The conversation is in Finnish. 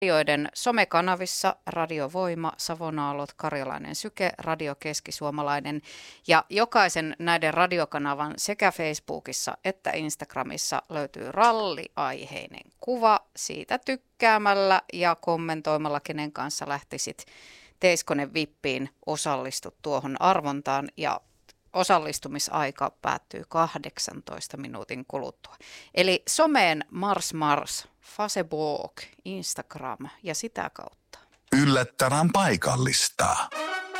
radioiden somekanavissa Radio Voima, Savonaalot, Karjalainen Syke, Radio Keski-Suomalainen ja jokaisen näiden radiokanavan sekä Facebookissa että Instagramissa löytyy ralliaiheinen kuva. Siitä tykkäämällä ja kommentoimalla, kenen kanssa lähtisit Teiskonen Vippiin, osallistut tuohon arvontaan ja osallistumisaika päättyy 18 minuutin kuluttua. Eli someen Mars, Facebook, Instagram ja sitä kautta. Yllättävän paikallista.